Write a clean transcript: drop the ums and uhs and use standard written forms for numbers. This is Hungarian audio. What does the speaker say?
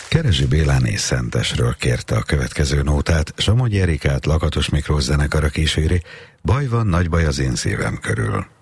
Kerezsi Béláné Szentesről kérte a következő nótát, Somogyi Erikát Lakatos Miklós zenekara kíséri, Baj van, nagy baj az én szívem körül.